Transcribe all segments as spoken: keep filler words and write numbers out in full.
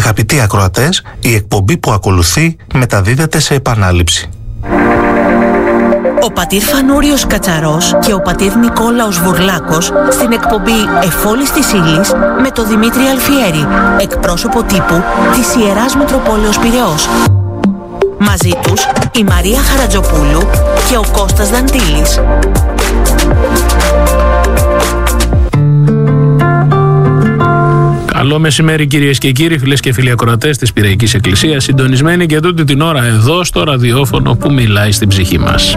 Αγαπητοί ακροατές, η εκπομπή που ακολουθεί μεταδίδεται σε επανάληψη. Ο πατήρ Φανούριος Κατσαρός και ο πατήρ Νικόλαος Βουρλάκος στην εκπομπή Εφόλης της Ύλης με το Δημήτρη Αλφιέρη, εκπρόσωπο τύπου της Ιεράς Μητροπόλεως Πειραιώς. Μαζί τους η Μαρία Χαρατζοπούλου και ο Κώστας Δαντήλης. Καλό μεσημέρι κυρίες και κύριοι, φίλες και φίλοι ακροατές της Πειραϊκής Εκκλησίας, συντονισμένοι και τούτη την ώρα εδώ στο ραδιόφωνο που μιλάει στην ψυχή μας.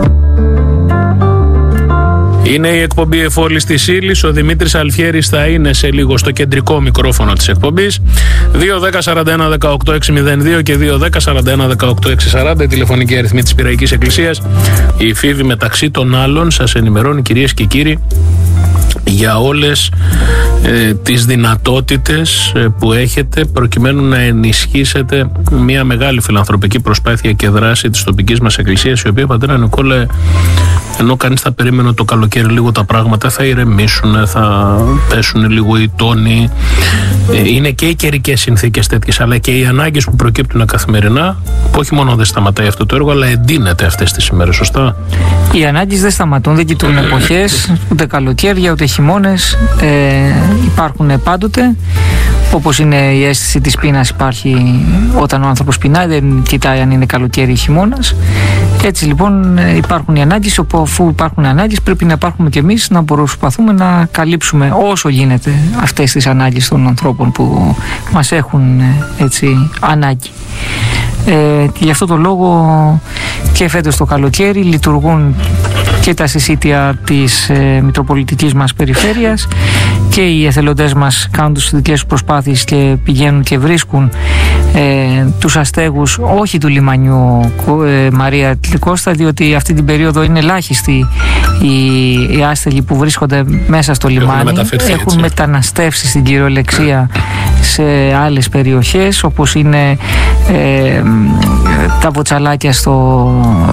Είναι η εκπομπή Εφόλης της Ύλης. Ο Δημήτρης Αλφιέρης θα είναι σε λίγο στο κεντρικό μικρόφωνο της εκπομπής. δύο δέκα σαράντα ένα δεκαοκτώ εξακόσια δύο και δύο δέκα σαράντα ένα δεκαοκτώ εξακόσια σαράντα, η τηλεφωνική αριθμή της Πειραϊκής Εκκλησίας. Η Φίβη μεταξύ των άλλων σας ενημερώνει, κυρίες και κύριοι, για όλες ε, τις δυνατότητες ε, που έχετε προκειμένου να ενισχύσετε μια μεγάλη φιλανθρωπική προσπάθεια και δράση της τοπικής μας εκκλησίας, η οποία, πατέρα Νικόλα, ενώ κανείς θα περίμενε το καλοκαίρι λίγο τα πράγματα θα ηρεμήσουν, θα πέσουν λίγο οι τόνοι, ε, είναι και οι καιρικές συνθήκες τέτοιες, αλλά και οι ανάγκες που προκύπτουν καθημερινά, που όχι μόνο δεν σταματάει αυτό το έργο, αλλά εντείνεται αυτές τις ημέρες, σωστά? Οι ανάγκες δεν σταματούν, δεν κοιτούν εποχές, ούτε καλοκαίρια, ούτε χειμώνες, ε, υπάρχουν πάντοτε. Όπως είναι η αίσθηση της πείνας υπάρχει όταν ο άνθρωπος πεινάει, δεν κοιτάει αν είναι καλοκαίρι ή χειμώνας. Έτσι λοιπόν υπάρχουν οι ανάγκες, όπου αφού υπάρχουν ανάγκες πρέπει να υπάρχουμε κι εμείς να προσπαθούμε να καλύψουμε όσο γίνεται αυτές τις ανάγκες των ανθρώπων που μας έχουν έτσι ανάγκη. Ε, και γι' αυτό το λόγο και φέτος το καλοκαίρι λειτουργούν και τα συσίτια της ε, Μητροπολιτικής μας περιφέρειας και οι εθελοντές μας κάνουν τις δικές προσπάθειες και πηγαίνουν και βρίσκουν ε, τους αστέγους, όχι του λιμανιού ε, Μαρία Κώστα, διότι αυτή την περίοδο είναι ελάχιστοι οι, οι άστεγοι που βρίσκονται μέσα στο λιμάνι. Έχουν, έχουν μεταναστεύσει στην κυριολεξία σε άλλες περιοχές, όπως είναι ε, τα βοτσαλάκια στο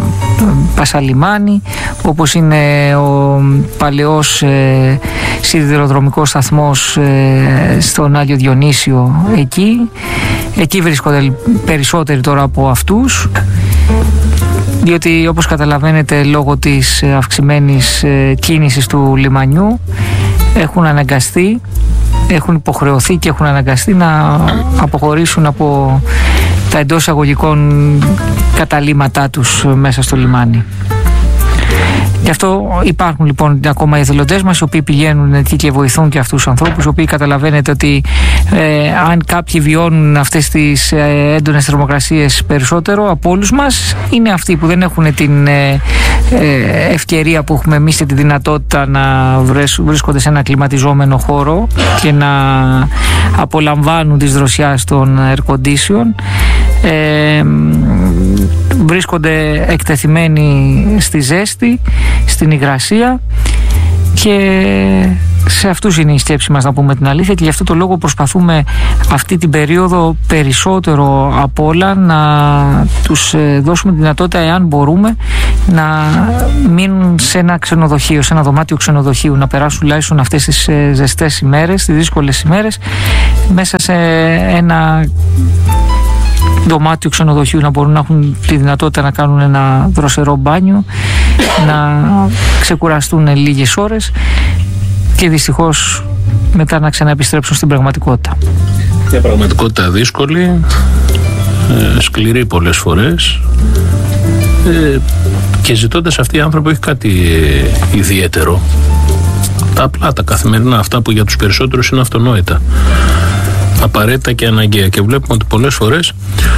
Πασαλιμάνι, όπως είναι ο παλαιός ε, σιδηροδρομικός σταθμός ε, στον Άγιο Διονύσιο. Εκεί εκεί βρίσκονται περισσότεροι τώρα από αυτούς, διότι όπως καταλαβαίνετε λόγω της αυξημένης ε, κίνησης του λιμανιού έχουν αναγκαστεί έχουν υποχρεωθεί και έχουν αναγκαστεί να αποχωρήσουν από τα εντός εισαγωγικών καταλύματά τους μέσα στο λιμάνι. Γι' αυτό υπάρχουν λοιπόν ακόμα οι εθελοντές μας, οι οποίοι πηγαίνουν εκεί και βοηθούν και αυτούς τους ανθρώπους, οι οποίοι καταλαβαίνετε ότι ε, αν κάποιοι βιώνουν αυτές τις ε, έντονες θερμοκρασίες περισσότερο από όλους μας, είναι αυτοί που δεν έχουν την ε, ε, ευκαιρία που έχουμε εμείς και τη δυνατότητα να βρίσκονται σε ένα κλιματιζόμενο χώρο και να απολαμβάνουν της δροσιάς των air condition. Ε, βρίσκονται εκτεθειμένοι στη ζέστη, στην υγρασία, και σε αυτούς είναι η σκέψη μας, να πούμε την αλήθεια, και γι' αυτό το λόγο προσπαθούμε αυτή την περίοδο περισσότερο απ' όλα να τους δώσουμε τη δυνατότητα, εάν μπορούμε, να μείνουν σε ένα ξενοδοχείο, σε ένα δωμάτιο ξενοδοχείου, να περάσουν τουλάχιστον αυτές τις ζεστές ημέρες, τις δύσκολες ημέρες, μέσα σε ένα δωμάτιο ξενοδοχείου, να μπορούν να έχουν τη δυνατότητα να κάνουν ένα δροσερό μπάνιο, να ξεκουραστούν λίγες ώρες και δυστυχώς μετά να ξαναεπιστρέψουν στην πραγματικότητα. Μια πραγματικότητα δύσκολη, ε, σκληρή πολλές φορές, ε, και ζητώντας αυτοί οι άνθρωποι όχι κάτι ε, ιδιαίτερο, τα απλά, τα καθημερινά, αυτά που για τους περισσότερους είναι αυτονόητα, απαραίτητα και αναγκαία, και βλέπουμε ότι πολλές φορές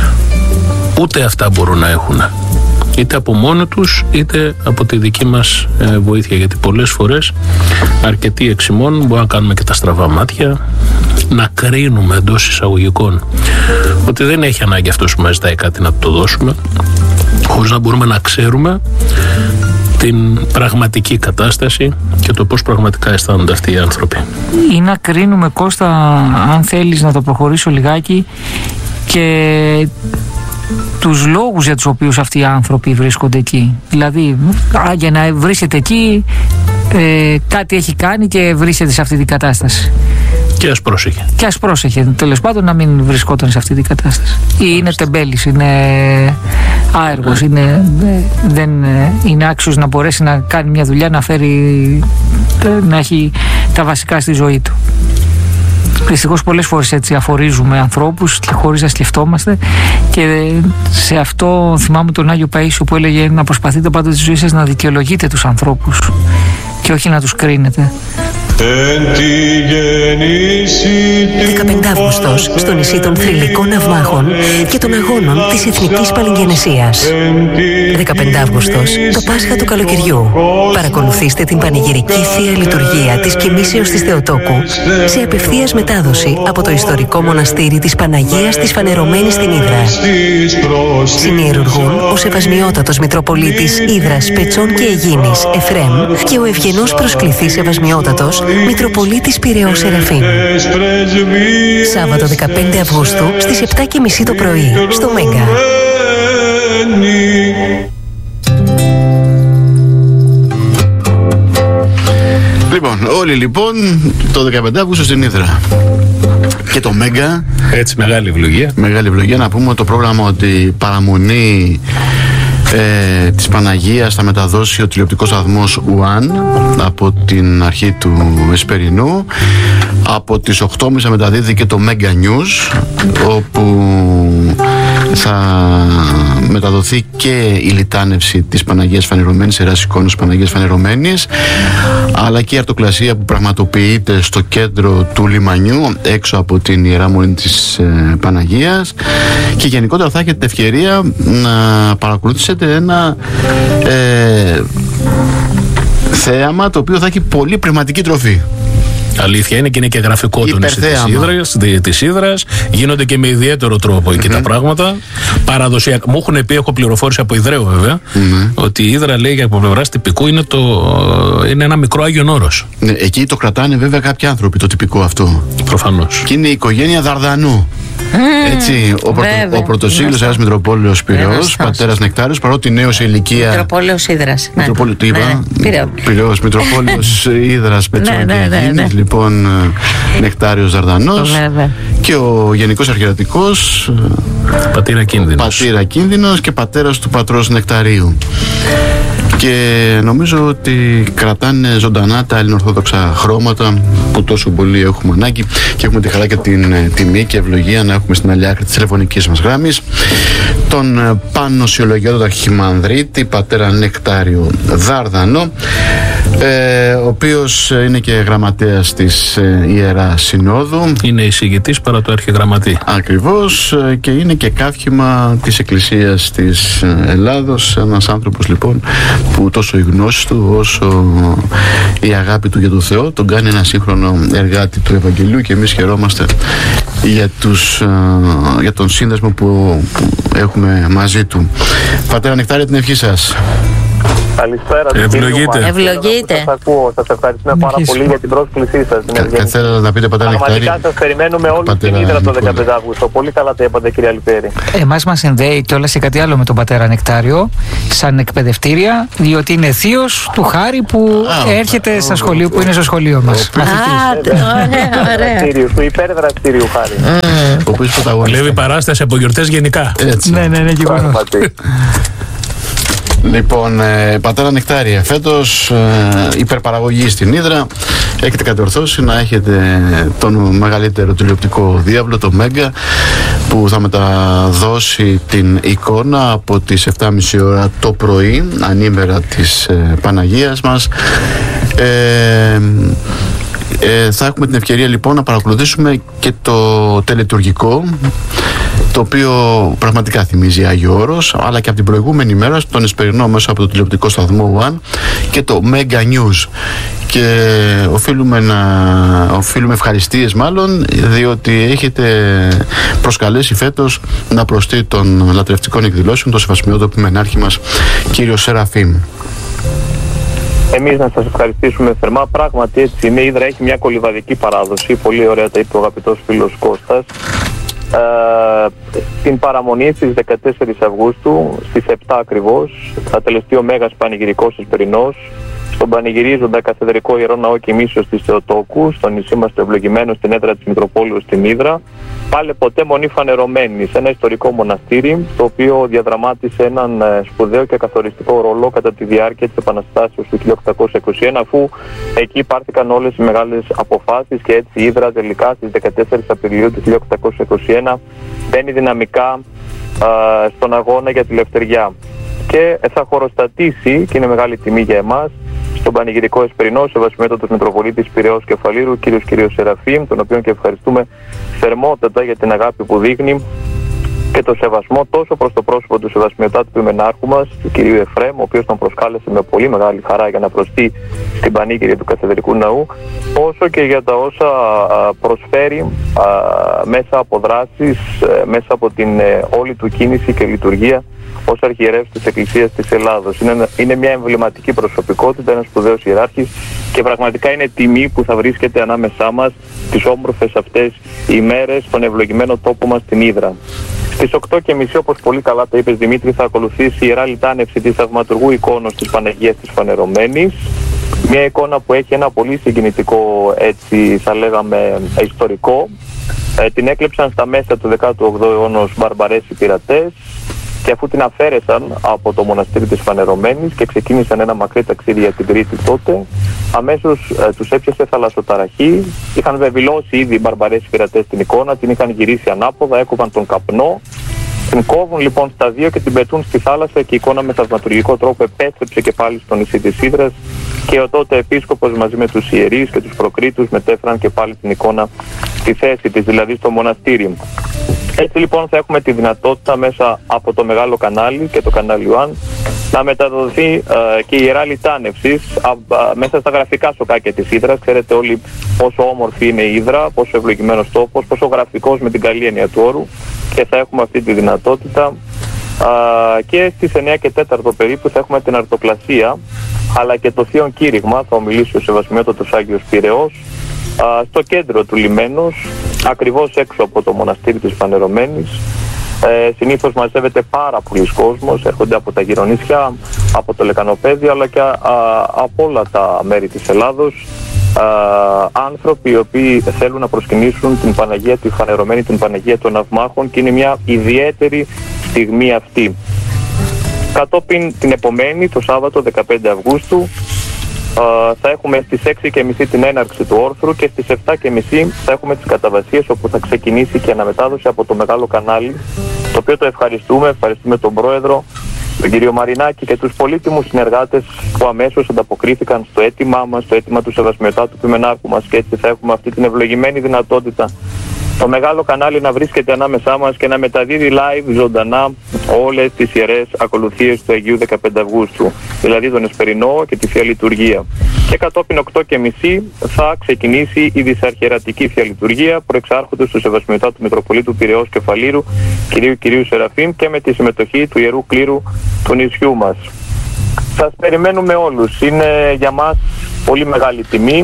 ούτε αυτά μπορούν να έχουν, είτε από μόνοι τους είτε από τη δική μας ε, βοήθεια, γιατί πολλές φορές αρκετοί εξημών μπορούμε να κάνουμε και τα στραβά μάτια, να κρίνουμε εντός εισαγωγικών ότι δεν έχει ανάγκη αυτός που μας ζητάει κάτι να το δώσουμε, χωρίς να μπορούμε να ξέρουμε την πραγματική κατάσταση και το πώς πραγματικά αισθάνονται αυτοί οι άνθρωποι. Ή να κρίνουμε, Κώστα, αν θέλεις να το προχωρήσω λιγάκι, και τους λόγους για τους οποίους αυτοί οι άνθρωποι βρίσκονται εκεί. Δηλαδή, για να βρίσκεται εκεί, ε, κάτι έχει κάνει και βρίσκεται σε αυτή την κατάσταση. Και ας πρόσεχε. Και ας πρόσεχε, τέλος πάντων, να μην βρισκόταν σε αυτή την κατάσταση. Ή είναι τεμπέλης, είναι άεργος, είναι, δεν είναι άξιος να μπορέσει να κάνει μια δουλειά, να φέρει, να έχει τα βασικά στη ζωή του. Δυστυχώς πολλές φορές έτσι αφορίζουμε ανθρώπους και χωρίς να σκεφτόμαστε, και σε αυτό θυμάμαι τον Άγιο Παΐσιο που έλεγε να προσπαθείτε πάντοτε στη ζωή σας να δικαιολογείτε τους ανθρώπους και όχι να τους κρίνετε. δεκαπέντε Αύγουστος, στο νησί των Θρυλικών Ναυμάχων και των Αγώνων της Εθνικής Παλιγγενεσίας. δεκαπέντε Αύγουστος, το Πάσχα του καλοκαιριού. Παρακολουθήστε την πανηγυρική Θεία Λειτουργία της Κοιμήσεως της Θεοτόκου σε απευθείας μετάδοση από το ιστορικό μοναστήρι της Παναγίας της Φανερωμένης στην Ύδρα. Συνιερουργούν ο Σεβασμιότατος Μητροπολίτης Ύδρας, Πετσών και Αιγίνης Εφρέμ και ο ευγενός προσκληθής Σεβασμιότατος Μητροπολίτης Πειραιώς Σεραφείμ. Σάββατο δεκαπέντε Αυγούστου στις επτά και μισή το πρωί στο Μέγκα. Λοιπόν, όλοι λοιπόν το δεκαπέντε Αυγούστου στην Ύδρα. Και το Μέγκα. Έτσι, μεγάλη ευλογία. Μεγάλη ευλογία. Να πούμε το πρόγραμμα ότι παραμονή ε, της Παναγίας θα μεταδώσει ο τηλεοπτικός σταθμός One από την αρχή του Εσπερινού. Από τις οκτώ και μισή θα μεταδίδει και το Mega News, όπου θα μεταδοθεί και η λιτάνευση της Παναγίας Φανερωμένης, Ιεράς Εικόνας Παναγίας Φανερωμένης, αλλά και η αρτοκλασία που πραγματοποιείται στο κέντρο του λιμανιού έξω από την Ιερά Μονή της ε, Παναγίας. Και γενικότερα θα έχετε ευκαιρία να παρακολουθήσετε ένα ε, θέαμα το οποίο θα έχει πολύ πνευματική τροφή. Αλήθεια είναι, και είναι και γραφικό το νησί της Ύδρας. Γίνονται και με ιδιαίτερο τρόπο εκεί mm-hmm. τα πράγματα. Παραδοσιακά. Μου έχουν πει, έχω πληροφόρηση από Ιδραίο βέβαια, mm-hmm. ότι η Ύδρα, λέει, από πλευράς τυπικού είναι, το, είναι ένα μικρό Άγιον Όρος. Ναι, εκεί το κρατάνε βέβαια κάποιοι άνθρωποι το τυπικό αυτό. Προφανώς. Και είναι η οικογένεια Δαρδανού. Mm, έτσι, ο, πρωτο, ο πρωτοσύλλος Ιεράς Μητροπόλεως Πειραιώς, πατέρας Νεκτάριος, παρότι νέος σε ηλικία. Μητροπόλεως Ύδρας. Μητροπόλεως, τι είπα. Πειραιώς, Μητροπόλεως Ύδρας, Πετσών και Αιγίνης. Λοιπόν, Νεκτάριος Δαρδανός. Και ο Γενικός Αρχιερατικός Πατήρα Κίνδυνος. Πατήρα Κίνδυνος και πατέρας του πατρός Νεκταρίου. Και νομίζω ότι κρατάνε ζωντανά τα ελληνοορθόδοξα χρώματα που τόσο πολύ έχουμε ανάγκη, και έχουμε τη χαρά και την τιμή και ευλογία να έχουμε στην άλλη άκρη της τηλεφωνικής μας γράμμης τον Πανωσιολογιότατα Αρχιμανδρίτη, πατέρα Νεκτάριο Δάρδανο, ε, ο οποίος είναι και γραμματέας της ε, Ιεράς Συνόδου. Είναι εισηγητής παρά το αρχιγραμματή. Ακριβώς, ε, και είναι και καύχημα της Εκκλησίας της Ελλάδος. Ένας άνθρωπος λοιπόν που τόσο η γνώση του όσο η αγάπη του για τον Θεό τον κάνει ένα σύγχρονο εργάτη του Ευαγγελίου, και εμείς χαιρόμαστε για, τους, για τον σύνδεσμο που, που έχουμε μαζί του. Πατέρα Νεκτάρια, την ευχή σας. Καλησπέρα. Ευλογείτε. Ευλογείτε. Σας ακούω. Σας ευχαριστούμε πάρα πολύ για την πρόσκλησή σας. Καθένα να πείτε, πατέρα Νεκτάρια. Πραγματικά σας περιμένουμε όλους στην Ύδρα το δεκαπέντε Αυγούστου. Πολύ καλά τα είπατε, κύριε Αλιπέρη. Εμάς μας συνδέει κιόλας και κάτι άλλο με τον πατέρα Νεκτάριο, σαν εκπαιδευτήρια, διότι είναι θείος του Χάρη που Α, έρχεται στα σχολείο, που είναι στο σχολείο μας. Α, ωραία, ωραία. Του υπερδραστήριου Χάρη. Ο οποίος πρωταγωνιστεί. Λέει παράσταση από γιορτές γενικά. Ναι, ναι, ναι, γεγονός. Λοιπόν, ε, πατέρα Νεκτάρια, φέτος ε, υπερπαραγωγή στην Ύδρα. Έχετε κατορθώσει να έχετε τον μεγαλύτερο τηλεοπτικό διάβλο, το Μέγκα, που θα μεταδώσει την εικόνα από τις επτά και μισή ώρα το πρωί, ανήμερα της ε, Παναγίας μας. Ε, ε, θα έχουμε την ευκαιρία λοιπόν να παρακολουθήσουμε και το τελετουργικό, το οποίο πραγματικά θυμίζει Άγιο Όρος, αλλά και από την προηγούμενη μέρα τον Εσπερινό μέσα από το τηλεοπτικό σταθμό One και το Mega News. Και οφείλουμε, να, οφείλουμε ευχαριστίες μάλλον, διότι έχετε προσκαλέσει φέτος να προστεί των λατρευτικών εκδηλώσεων το Σεβασμιότατο Επιμενάρχη μας, κύριο Σεραφείμ. Εμείς να σας ευχαριστήσουμε θερμά. Πράγματι έτσι είναι. Η Ύδρα έχει μια κολυβαδική παράδοση. Πολύ ωραία τα είπε ο αγαπητός φίλος Κώστας. Uh, την παραμονή στις δεκατέσσερις Αυγούστου στις επτά ακριβώς θα τελεστεί ο Μέγας Πανηγυρικός Εσπερινός στον πανηγυρίζοντα καθεδρικό Ιερό Ναό Κοιμήσεως της Θεοτόκου, στο νησί μας το ευλογημένο, στην έδρα της Μητροπόλεως στην Ύδρα. Πάλε ποτέ μονή φανερωμένη, σε ένα ιστορικό μοναστήρι, το οποίο διαδραμάτισε έναν σπουδαίο και καθοριστικό ρόλο κατά τη διάρκεια της Επαναστάσεως του χίλια οκτακόσια είκοσι ένα, αφού εκεί πάρθηκαν όλες οι μεγάλες αποφάσεις και έτσι η Ύδρα τελικά στις δεκατέσσερις Απριλίου του χίλια οκτακόσια είκοσι ένα μπαίνει δυναμικά α, στον αγώνα για τη ελευθεριά. Και θα χωροστατήσει, και είναι μεγάλη τιμή για εμάς, στον πανηγυρικό Εσπερινό, Σεβασμιότατος Μητροπολίτης Πειραιώς Κεφαλήρου, κύριος κύριος Σεραφείμ, τον οποίο και ευχαριστούμε θερμότατα για την αγάπη που δείχνει και το σεβασμό τόσο προς το πρόσωπο του Σεβασμιωτάτου Ποιμενάρχου μας, του κυρίου Εφραίμ, ο οποίος τον προσκάλεσε με πολύ μεγάλη χαρά για να προστεί στην πανήγυρη του Καθεδρικού Ναού, όσο και για τα όσα προσφέρει μέσα από δράσεις, μέσα από την όλη του κίνηση και λειτουργία ως αρχιερεύς της Εκκλησίας της Ελλάδος. Είναι, είναι μια εμβληματική προσωπικότητα, ένας σπουδαίος ιεράρχης, και πραγματικά είναι τιμή που θα βρίσκεται ανάμεσά μας τις όμορφες αυτές ημέρες στον ευλογημένο τόπο μας στην Ύδρα. Στις οκτώ και μισή, όπως πολύ καλά τα είπες Δημήτρη, θα ακολουθήσει η Ιερά Λιτάνευση της Θαυματουργού εικόνος της Παναγίας της Φανερωμένης. Μια εικόνα που έχει ένα πολύ συγκινητικό, έτσι θα λέγαμε, ιστορικό. Ε, την έκλεψαν στα μέσα του δέκατου όγδοου αιώνα Μπαρμπαρέσοι πειρατές, και αφού την αφαίρεσαν από το μοναστήρι της Φανερωμένης και ξεκίνησαν ένα μακρύ ταξίδι για την Κρήτη τότε, αμέσως ε, τους έπιασε θαλασσοταραχή. Είχαν βεβηλώσει ήδη οι Μπαρμπαρέσοι πειρατές την εικόνα, την είχαν γυρίσει ανάποδα, έκοβαν τον καπνό. Την κόβουν λοιπόν στα δύο και την πετούν στη θάλασσα, και η εικόνα με θαυματουργικό τρόπο επέστρεψε και πάλι στο νησί της Ύδρας, και ο τότε επίσκοπος μαζί με τους ιερείς και τους προκρίτους μετέφεραν και πάλι την εικόνα στη θέση της, δηλαδή στο μοναστήρι. Έτσι λοιπόν θα έχουμε τη δυνατότητα μέσα από το μεγάλο κανάλι και το κανάλι Ιωάνν να μεταδοθεί ε, και η Ιερά Λιτάνευσης μέσα στα γραφικά σοκάκια της Ύδρας. Ξέρετε όλοι πόσο όμορφη είναι η Ύδρα, πόσο ευλογημένος τόπος, πόσο γραφικός με την καλή έννοια του όρου, και θα έχουμε αυτή τη δυνατότητα. Uh, και στις εννιά και τέσσερα περίπου θα έχουμε την αρτοκλασία, αλλά και το Θείον Κήρυγμα. Θα ομιλήσει ο Σεβασμιότατος Άγιος Πειραιώς uh, στο κέντρο του λιμένους, ακριβώς έξω από το μοναστήρι της Φανερωμένης. Ε, συνήθως μαζεύεται πάρα πολλοί κόσμος, έρχονται από τα γυρονίσια, από το Λεκανοπέδιο, αλλά και α, από όλα τα μέρη της Ελλάδος, α, άνθρωποι οι οποίοι θέλουν να προσκυνήσουν την Παναγία τη Φανερωμένη, την Παναγία των Ναυμάχων, και είναι μια ιδιαίτερη στιγμή αυτή. Κατόπιν την επομένη, το Σάββατο δεκαπέντε Αυγούστου, Uh, θα έχουμε στις έξι και μισή την έναρξη του όρθρου, και στις επτά και μισή θα έχουμε τις καταβασίες, όπου θα ξεκινήσει και αναμετάδοση από το μεγάλο κανάλι, το οποίο το ευχαριστούμε, ευχαριστούμε τον Πρόεδρο, τον κύριο Μαρινάκη, και τους πολύτιμους συνεργάτες που αμέσως ανταποκρίθηκαν στο αίτημά μας, στο αίτημα του Σεβασμιωτάτου Ποιμενάρχου μας, και έτσι θα έχουμε αυτή την ευλογημένη δυνατότητα το μεγάλο κανάλι να βρίσκεται ανάμεσά μας και να μεταδίδει live ζωντανά όλες τις ιερές ακολουθίες του Αγίου δεκαπέντε Αυγούστου, δηλαδή τον Εσπερινό και τη Θεία Λειτουργία. Και κατόπιν οκτώ και μισή θα ξεκινήσει η δυσαρχιερατική Θεία Λειτουργία, προεξάρχοντος του Σεβασμιωτάτου Μητροπολίτου Πειραιώς Κεφαλήρου, κυρίου κυρίου Σεραφείμ, και με τη συμμετοχή του Ιερού Κλήρου του νησιού μας. Σας περιμένουμε όλους. Είναι για μας πολύ μεγάλη τιμή.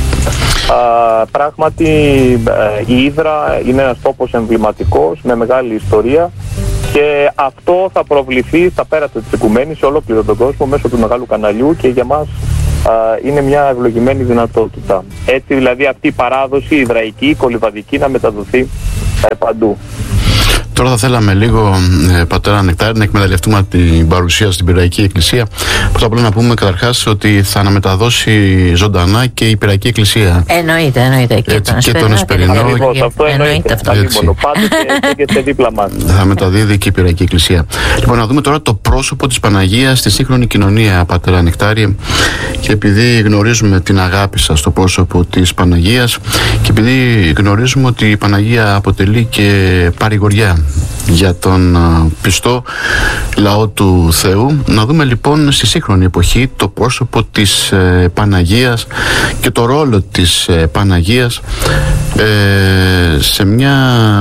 Uh, πράγματι uh, η Ύδρα είναι ένας τόπος εμβληματικός με μεγάλη ιστορία, και αυτό θα προβληθεί στα πέρατα της οικουμένης σε ολόκληρο τον κόσμο μέσω του μεγάλου καναλιού, και για μας uh, είναι μια ευλογημένη δυνατότητα. Έτσι δηλαδή αυτή η παράδοση η ιδραϊκή, η κολυβαδική, να μεταδοθεί uh, παντού. Τώρα θα θέλαμε λίγο, ε, πατέρα Νεκτάρη, να εκμεταλλευτούμε την παρουσία στην Πειραϊκή Εκκλησία. Πρώτα απ' όλα να πούμε καταρχάς ότι θα αναμεταδώσει ζωντανά και η Πειραϊκή Εκκλησία. Εννοείται, εννοείται. Και, έτσι, τον και τον Εσπερινό. Ακριβώς, αυτό εννοείται. Αυτό. Πάντοτε και σε δίπλα μας. Θα μεταδίδει και η Πειραϊκή Εκκλησία. Λοιπόν, να δούμε τώρα το πρόσωπο της Παναγίας στη σύγχρονη κοινωνία, πατέρα Νεκτάρη. Και επειδή γνωρίζουμε την αγάπη σας στο πρόσωπο της Παναγίας, και επειδή γνωρίζουμε ότι η Παναγία αποτελεί και παρηγοριά για τον πιστό λαό του Θεού, να δούμε λοιπόν στη σύγχρονη εποχή το πρόσωπο της ε, Παναγίας και το ρόλο της ε, Παναγίας ε, σε μια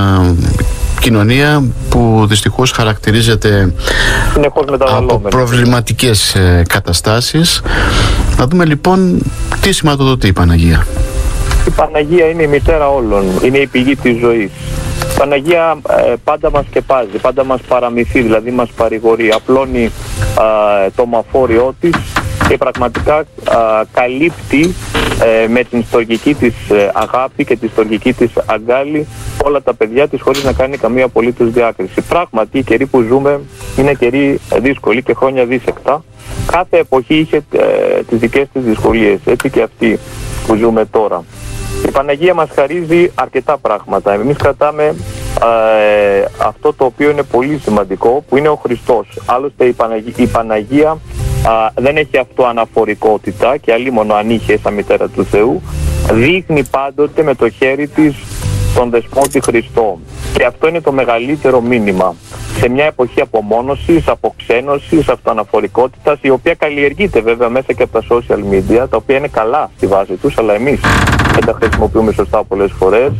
κοινωνία που δυστυχώς χαρακτηρίζεται από προβληματικές ε, καταστάσεις. Να δούμε λοιπόν τι σηματοδοτεί η Παναγία. Η Παναγία είναι η μητέρα όλων, είναι η πηγή της ζωής. Η Παναγία ε, πάντα μας σκεπάζει, πάντα μας παραμυθεί, δηλαδή μας παρηγορεί, απλώνει ε, το μαφόριό της, και πραγματικά α, καλύπτει ε, με την στοργική της ε, αγάπη και τη στοργική της αγκάλη όλα τα παιδιά της χωρίς να κάνει καμία απολύτως διάκριση. Πράγματι οι καιροί που ζούμε είναι καιροί δύσκολοι και χρόνια δίσεκτα. Κάθε εποχή είχε ε, τις δικές της δυσκολίες, έτσι και αυτή που ζούμε τώρα. Η Παναγία μας χαρίζει αρκετά πράγματα. Εμείς κρατάμε ε, αυτό το οποίο είναι πολύ σημαντικό, που είναι ο Χριστός. Άλλωστε η Παναγία, η Παναγία α, δεν έχει αυτοαναφορικότητα και αλίμονο αν είχε σαν μητέρα του Θεού. Δείχνει πάντοτε με το χέρι της τον Δεσπότη Χριστό. Και αυτό είναι το μεγαλύτερο μήνυμα. Σε μια εποχή απομόνωσης, αποξένωσης, αυτοαναφορικότητας, η οποία καλλιεργείται βέβαια μέσα και από τα social media, τα οποία είναι καλά στη βάση τους, αλλά εμείς δεν τα χρησιμοποιούμε σωστά πολλές φορές.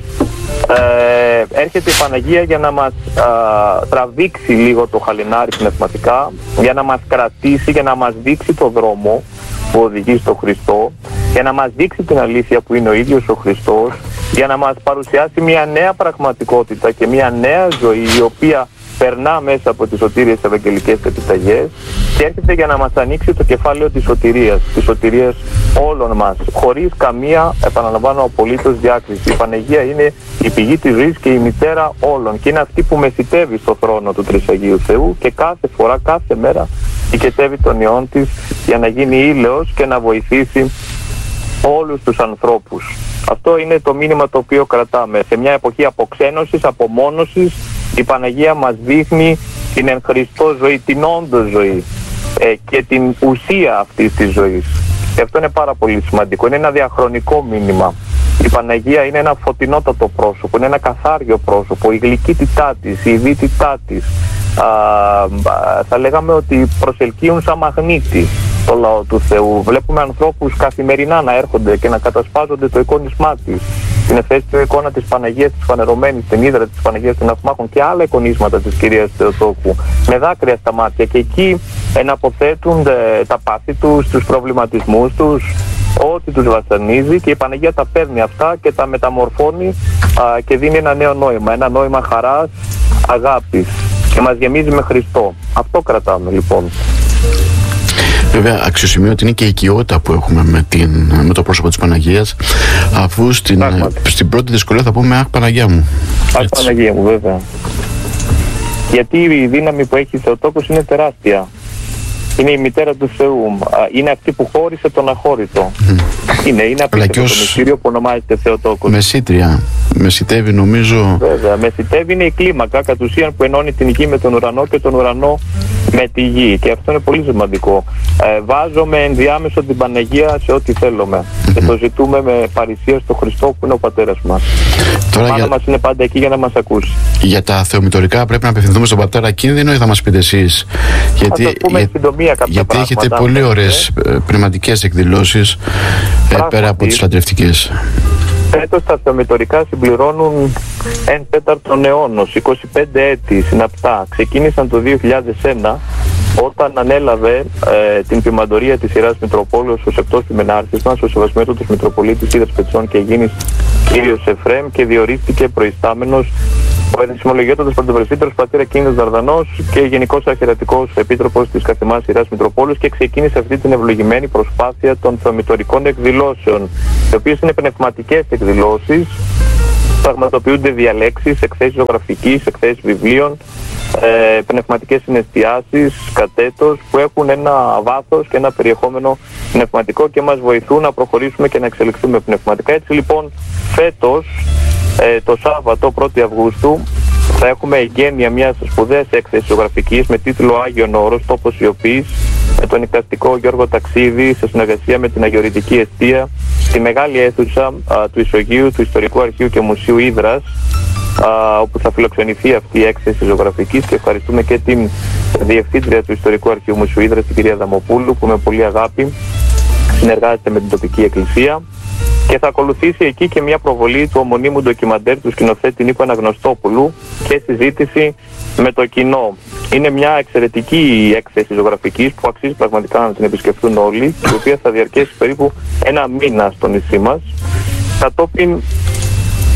Ε, έρχεται η Παναγία για να μας α, τραβήξει λίγο το χαλινάρι πνευματικά, για να μας κρατήσει, για να μας δείξει το δρόμο που οδηγεί στο Χριστό, για να μας δείξει την αλήθεια που είναι ο ίδιος ο Χριστός, για να μας παρουσιάσει μια νέα πραγματικότητα και μια νέα ζωή η οποία περνά μέσα από τις σωτήριες ευαγγελικές επιταγές και έρχεται για να μας ανοίξει το κεφάλαιο της σωτηρίας, της σωτηρίας όλων μας, χωρίς καμία, επαναλαμβάνω, απολύτως διάκριση. Η Παναγία είναι η πηγή της ζωής και η μητέρα όλων και είναι αυτή που μεσιτεύει στο θρόνο του Τρισαγίου Θεού και κάθε φορά, κάθε μέρα οικετεύει τον ιόν της για να γίνει ήλαιος και να βοηθήσει όλους τους ανθρώπους. Αυτό είναι το μήνυμα το οποίο κρατάμε. Σε μια εποχή αποξένωσης, απομόνωσης, η Παναγία μας δείχνει την εν Χριστώ ζωή, την όντως ζωή ε, και την ουσία αυτής της ζωής. Και αυτό είναι πάρα πολύ σημαντικό. Είναι ένα διαχρονικό μήνυμα. Η Παναγία είναι ένα φωτεινότατο πρόσωπο, είναι ένα καθάριο πρόσωπο, η γλυκύτητά της, η ειδίτητά της. Α, α, θα λέγαμε ότι προσελκύουν σαν μαγνήτη το λαό του Θεού. Βλέπουμε ανθρώπους καθημερινά να έρχονται και να κατασπάζονται το εικόνισμά της. Την ευαίσθητη εικόνα της Παναγίας της Φανερωμένης, την Ύδρα της Παναγίας των Ναυμάχων και άλλα εικονίσματα της Κυρίας Θεοτόκου με δάκρυα στα μάτια και εκεί εναποθέτουν ε, τα πάθη τους, τους προβληματισμούς τους, ό,τι τους βασανίζει και η Παναγία τα παίρνει αυτά και τα μεταμορφώνει α, και δίνει ένα νέο νόημα, ένα νόημα χαράς, αγάπης και μας γεμίζει με Χριστό. Αυτό κρατάμε λοιπόν. Βέβαια, αξιοσημείωτη είναι και η οικειότητα που έχουμε με, την, με το πρόσωπο της Παναγίας, αφού στην, στην πρώτη δυσκολία θα πούμε «Αχ, Παναγία μου». Αχ, Παναγία μου, βέβαια. Γιατί η δύναμη που έχει η Θεοτόκος είναι τεράστια. Είναι η μητέρα του Θεού. Είναι αυτή που χώρισε τον αχώρητο. Mm. Είναι, είναι απίστευτο το μυστήριο που ονομάζεται Θεοτόκος. Μεσήτρια. Μεσητεύει νομίζω. Βέβαια, μεσητεύει είναι η κλίμακα κατ' ουσίαν που ενώνει την γη με τον ουρανό και τον ουρανό με τη γη. Και αυτό είναι πολύ σημαντικό. Ε, βάζουμε ενδιάμεσο την Παναγία σε ό,τι θέλουμε. Mm-hmm. Και το ζητούμε με παρησία στο Χριστό που είναι ο πατέρας μας. Τώρα η μάνα για... μας είναι πάντα εκεί για να μας ακούσει. Για τα θεομητορικά πρέπει να απευθυνθούμε στον πατέρα κίνδυνο ή θα μας πείτε εσείς? Γιατί, θα πούμε για... συντομία κάποια γιατί πράγματα, έχετε πολύ ωραίες ε, πνευματικές εκδηλώσεις ε, πέρα από τις λατρευτικές. Φέτος τα θεομητορικά συμπληρώνουν ένα τέταρτο αιώνος, είκοσι πέντε έτη συναπτά. Ξεκίνησαν το δύο χιλιάδες ένα όταν ανέλαβε ε, την ποιμαντορία της Ιεράς Μητροπόλεως ο Σεπτός Ποιμενάρχης μας, ο Σεβασμιότατος Μητροπολίτης Ύδρας Πετσών και Αιγίνης κύριος Εφραίμ και διορίστηκε προϊστάμενος ο ενσημολογιότατος πρωτοπρεσβύτερος πατήρ Ακίνητος Δαρδανός και γενικός αρχιερατικός επίτροπος της καθημάς Ιεράς Μητροπόλεως και ξεκίνησε αυτή την ευλογημένη προσπάθεια των θεομητορικών εκδηλώσεων, οι οποίες είναι πνευματικές εκδηλώσεις, πραγματοποιούνται διαλέξεις, εκθέσεις ζωγραφικής, εκθέσεις βιβλίων, ε, πνευματικές συναισθιάσεις, κατέτος που έχουν ένα βάθος και ένα περιεχόμενο πνευματικό και μας βοηθούν να προχωρήσουμε και να εξελιχθούμε πνευματικά. Έτσι λοιπόν φέτος ε, το Σάββατο πρώτη Αυγούστου θα έχουμε εγγένεια μιας σπουδαίας έκθεσης ζωγραφικής με τίτλο Άγιον Όρος, τόπος Ιωπής, με τον εικαστικό Γιώργο Ταξίδη σε συνεργασία με την Αγιορητική Εστία στη μεγάλη αίθουσα α, του Ισογείου, του Ιστορικού Αρχείου και Μουσείου Ύδρας, α, όπου θα φιλοξενηθεί αυτή η έκθεση ζωγραφικής και ευχαριστούμε και την Διευθύντρια του Ιστορικού Αρχείου Μουσείου Ύδρας, την κυρία Δαμοπούλου, που με πολύ αγάπη συνεργάζεται με την τοπική εκκλησία. Και θα ακολουθήσει εκεί και μια προβολή του ομωνίμου ντοκιμαντέρ του σκηνοθέτη Νίκο Αναγνωστόπουλου και συζήτηση με το κοινό. Είναι μια εξαιρετική έκθεση ζωγραφικής που αξίζει πραγματικά να την επισκεφθούν όλοι, η οποία θα διαρκέσει περίπου ένα μήνα στο νησί μας. Κατόπιν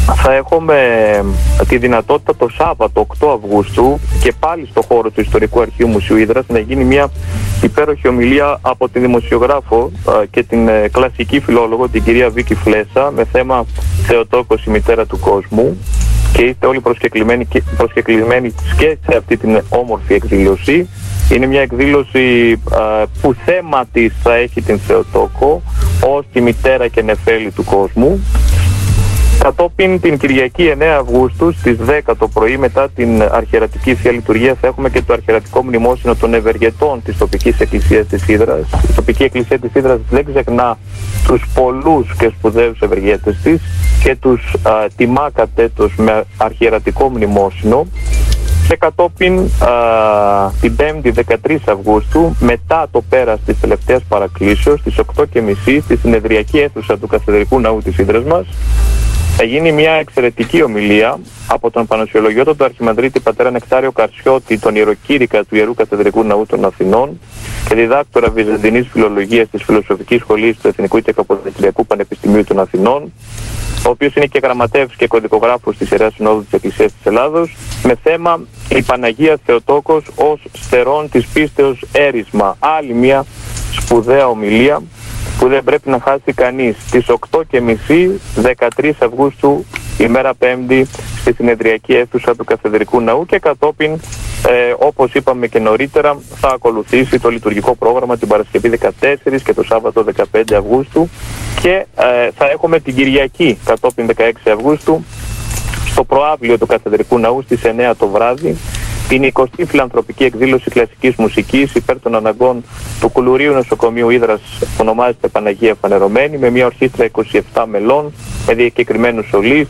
θα έχουμε τη δυνατότητα το Σάββατο οκτώ Αυγούστου και πάλι στο χώρο του Ιστορικού Αρχείου Μουσείου Ύδρας να γίνει μια υπέροχη ομιλία από τη δημοσιογράφο και την κλασική φιλόλογο, την κυρία Βίκη Φλέσσα, με θέμα Θεοτόκος, η μητέρα του κόσμου, και είστε όλοι προσκεκλημένοι και, προσκεκλημένοι και σε αυτή την όμορφη εκδήλωση. Είναι μια εκδήλωση α, που θέμα της θα έχει την Θεοτόκο ως τη μητέρα και νεφέλη του κόσμου. Κατόπιν την Κυριακή εννέα Αυγούστου στις δέκα το πρωί, μετά την αρχιερατική Θεία Λειτουργία, θα έχουμε και το αρχιερατικό μνημόσυνο των ευεργετών της τοπικής εκκλησίας της Ύδρας. Η τοπική εκκλησία της Ύδρας δεν ξεχνά τους πολλούς και σπουδαίους ευεργέτες της και τους α, τιμά κατ' έτος με αρχιερατικό μνημόσυνο. Και κατόπιν α, την Πέμπτη δεκατρείς Αυγούστου, μετά το πέρας της τελευταίας παρακλήσεως, στις οκτώ και μισή στη συνεδριακή αίθουσα του Καθεδρικού Ναού της Ύδρας μας, θα γίνει μια εξαιρετική ομιλία από τον Πανοσιολογιότατο Αρχιμανδρίτη πατέρα Νεκτάριο Καρσιώτη, τον ιεροκήρυκα του Ιερού Καθεδρικού Ναού των Αθηνών και διδάκτορα Βυζαντινής Φιλολογίας της Φιλοσοφικής Σχολής του Εθνικού και Καποδιστριακού Πανεπιστημίου των Αθηνών, ο οποίος είναι και γραμματεύς και κωδικογράφος της Ιεράς Συνόδου της Εκκλησίας της Ελλάδος, με θέμα η Παναγία Θεοτόκος ως στερών της πίστεως έρισμα. Άλλη μια σπουδαία ομιλία που δεν πρέπει να χάσει κανείς, στις οκτώ και μισή δεκατρείς Αυγούστου, ημέρα Πέμπτη, στη συνεδριακή αίθουσα του Καθεδρικού Ναού, και κατόπιν, ε, όπως είπαμε και νωρίτερα, θα ακολουθήσει το λειτουργικό πρόγραμμα την Παρασκευή δεκατέσσερις και το Σάββατο δεκαπέντε Αυγούστου, και ε, θα έχουμε την Κυριακή κατόπιν δεκαέξι Αυγούστου στο προάβλιο του Καθεδρικού Ναού στις εννέα το βράδυ την εικοστή φιλανθρωπική εκδήλωση κλασικής μουσικής υπέρ των αναγκών του Κουλουρίου Νοσοκομείου Ύδρας, που ονομάζεται Παναγία Φανερωμένη, με μια ορχήστρα είκοσι επτά μελών, με διακεκριμένους σολίστ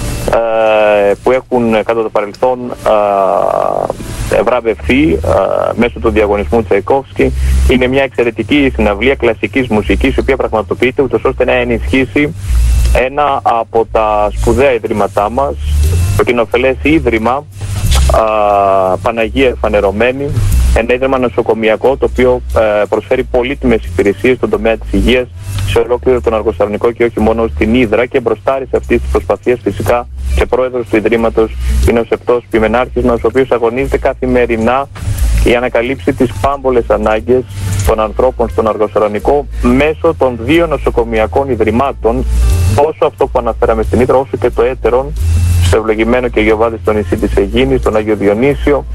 ε, που έχουν κατά το παρελθόν ε, βραβευθεί ε, μέσω του διαγωνισμού Τσαϊκόφσκι. Είναι μια εξαιρετική συναυλία κλασικής μουσικής, η οποία πραγματοποιείται ούτως ώστε να ενισχύσει ένα από τα σπουδαία ιδρύματά μας, το κοινοφελές Ίδρυμα Α, Παναγία Φανερωμένη, ένα ίδρυμα νοσοκομιακό το οποίο ε, προσφέρει πολύτιμες υπηρεσίες στον τομέα της υγείας σε ολόκληρο τον Αργοσαρονικό και όχι μόνο στην Ύδρα, και μπροστάρι σε αυτής της προσπαθίας φυσικά και πρόεδρος του Ιδρύματος είναι ο Σεπτός Πιμενάρχης μας, ο οποίος αγωνίζεται καθημερινά για να καλύψει τις πάμπολες ανάγκες των ανθρώπων στον Αργοσαρονικό μέσω των δύο νοσοκομιακών ιδρυμάτων, όσο αυτό που αναφέραμε στην Ύδρα, όσο και το έτερον στο ευλογημένο και Γεωβάδη στο νησί της Αιγίνης, στον Άγιο Διονύσιο.